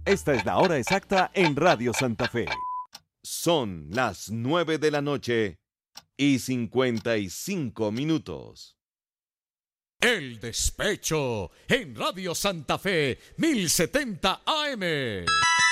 Esta es la hora exacta en Radio Santa Fe. Son las 9 de la noche y 55 minutos. El Despecho en Radio Santa Fe 1070 AM.